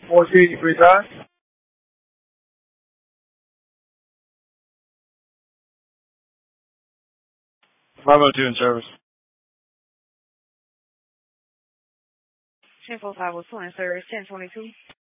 4C, free time. 502 in service. 1045 was 20, sir. 1022.